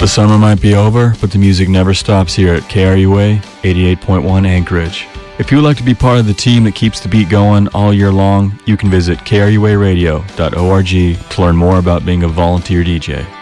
The summer might be over, but the music never stops here at KRUA 88.1 Anchorage. If you would like to be part of the team that keeps the beat going all year long, you can visit kruaradio.org to learn more about being a volunteer DJ.